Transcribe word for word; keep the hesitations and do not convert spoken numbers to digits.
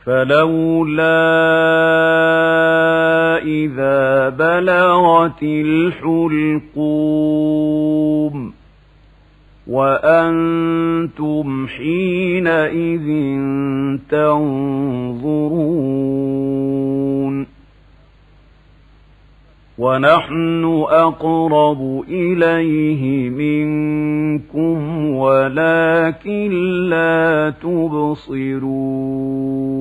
فلولا إذا بلغت الحلقوم وأنتم حينئذ تنظرون ونحن أقرب إليه منكم ولكن لا تبصرون